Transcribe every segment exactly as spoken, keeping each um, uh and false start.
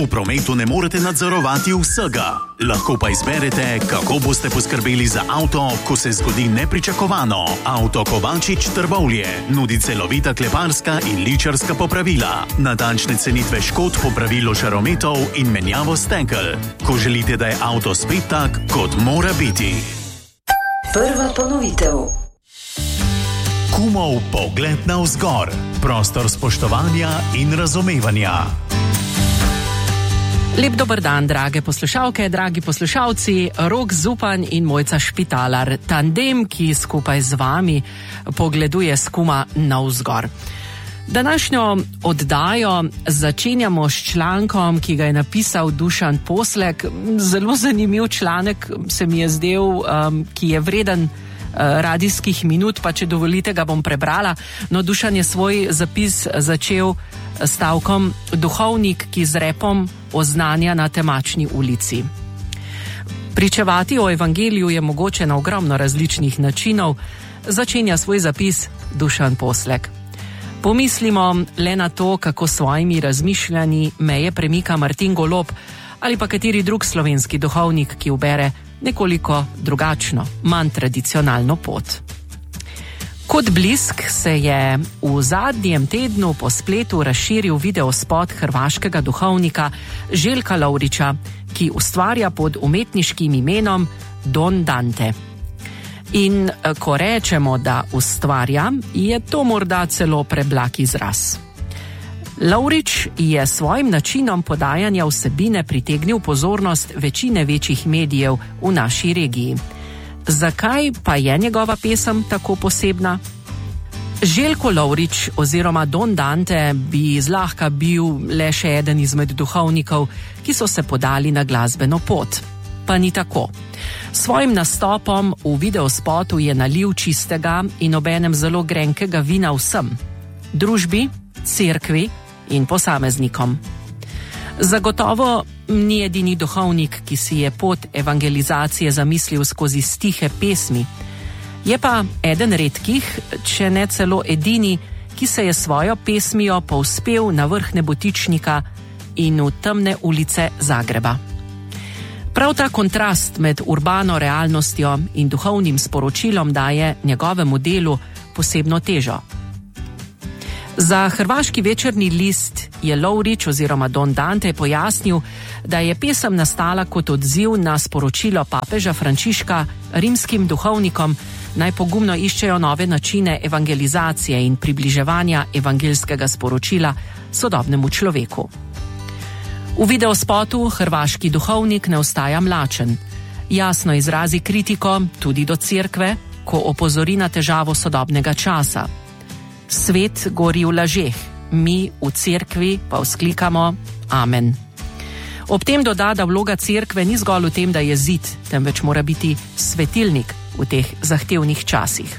V prometu ne morete nadzorovati vsega. Lahko pa izberete, kako boste poskrbeli za avto, ko se zgodi nepričakovano. Avto Kovačič Trbovlje nudi celovita kleparska in ličarska popravila, natančne cenitve škod, popravilo žarometov in menjavo stekel. Ko želite, da je avto spet tak, kot mora biti. Prva ponovitev. Kumov pogled navzgor. Prostor spoštovanja in razumevanja. Lep dober dan, drage poslušalke, dragi poslušalci, Rok Zupan in Mojca Špitalar, tandem, ki skupaj z vami pogleduje s Kuma navzgor. Današnjo oddajo začenjamo s člankom, ki ga je napisal Dušan Poslek. Zelo zanimiv članek se mi je zdel, um, ki je vreden radijskih minut, pa če dovolite, ga bom prebrala. No, Dušan je svoj zapis začel stavkom: duhovnik, ki z repom oznanja na temačni ulici. Pričevati o evangeliju je mogoče na ogromno različnih načinov, začenja svoj zapis Dušan Poslek. Pomislimo le na to, kako svojimi razmišljanji meje premika Martin Golob ali pa kateri drug slovenski duhovnik, ki ubere nekoliko drugačno, manj tradicionalno pot. Kot blisk se je v zadnjem tednu po spletu razširil videospot hrvaškega duhovnika Željka Lovriča, ki ustvarja pod umetniškim imenom Don Dante. In ko rečemo, da ustvarja, je to morda celo preblag izraz. Lovrič je svojim načinom podajanja vsebine pritegnil pozornost večine večjih medijev v naši regiji. Zakaj pa je njegova pesem tako posebna? Željko Lovrič oziroma Don Dante bi zlahka bil le še eden izmed duhovnikov, ki so se podali na glasbeno pot. Pa ni tako. Svojim nastopom v videospotu je nalil čistega in obenem zelo grenkega vina vsem: družbi, cerkvi in posameznikom. Zagotovo ni edini duhovnik, ki si je pot evangelizacije zamislil skozi stihe pesmi. Je pa eden redkih, če ne celo edini, ki se je svojo pesmijo povzpel na vrh Nebotičnika in v temne ulice Zagreba. Prav ta kontrast med urbano realnostjo in duhovnim sporočilom daje njegovemu delu posebno težo. Za hrvaški večerni list je Lovrič oziroma Don Dante pojasnil, da je pesem nastala kot odziv na sporočilo papeža Frančiška rimskim duhovnikom, naj pogumno iščejo nove načine evangelizacije in približevanja evangelskega sporočila sodobnemu človeku. V videospotu hrvaški duhovnik ne ostaja mlačen. Jasno izrazi kritiko tudi do cerkve, ko opozori na težavo sodobnega časa. Svet gori v lažeh, mi v cerkvi pa vzklikamo amen. Ob tem doda, da vloga cerkve ni zgolj v tem, da je zid, temveč mora biti svetilnik v teh zahtevnih časih.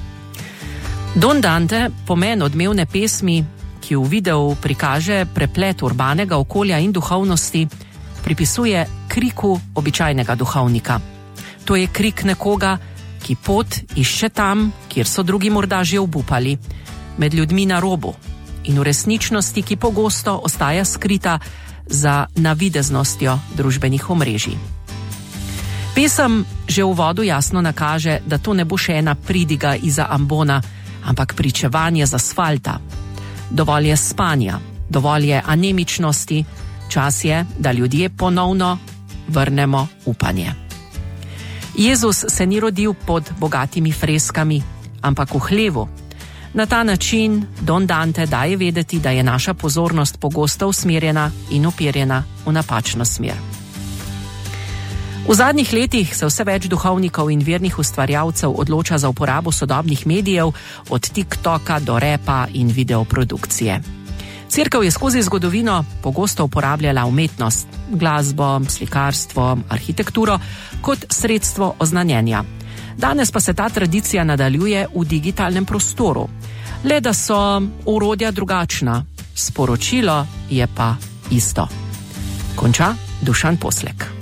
Don Dante pomen odmevne pesmi, ki v videu prikaže preplet urbanega okolja in duhovnosti, pripisuje kriku običajnega duhovnika. To je krik nekoga, ki pot išče tam, kjer so drugi morda že obupali, med ljudmi na robu in v resničnosti, ki pogosto ostaja skrita za navideznostjo družbenih omrežij. Pesem že v uvodu jasno nakaže, da to ne bo še ena pridiga iza ambona, ampak pričevanje z asfalta. Dovolj je spanja, dovolj je anemičnosti, čas je, da ljudje ponovno vrnemo upanje. Jezus se ni rodil pod bogatimi freskami, ampak v hlevu. Na ta način Don Dante daje vedeti, da je naša pozornost pogosto usmerjena in uperjena v napačno smer. V zadnjih letih se vse več duhovnikov in vernih ustvarjalcev odloča za uporabo sodobnih medijev, od TikToka do repa in videoprodukcije. Cerkev je skozi zgodovino pogosto uporabljala umetnost, glasbo, slikarstvo, arhitekturo kot sredstvo oznanjenja. Danes pa se ta tradicija nadaljuje v digitalnem prostoru. Le da so orodja drugačna, sporočilo je pa isto. Konča Dušan Poslek.